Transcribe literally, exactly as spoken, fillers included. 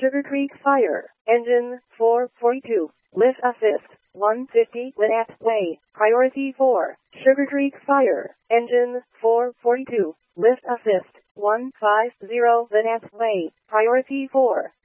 Sugar Creek Fire, engine four forty-two, lift assist one fifty Lynette Way, priority four. Sugar Creek Fire, engine four forty-two, lift assist one fifty Lynette Way, priority four.